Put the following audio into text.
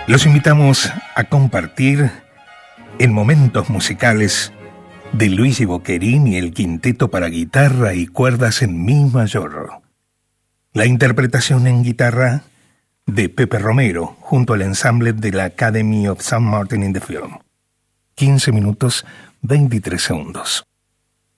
Los invitamos a compartir en momentos musicales de Luigi Boccherini y el quinteto para guitarra y cuerdas en mi mayor. La interpretación en guitarra de Pepe Romero junto al ensamble de la Academy of St. Martin in the Film. 15 minutos 23 segundos.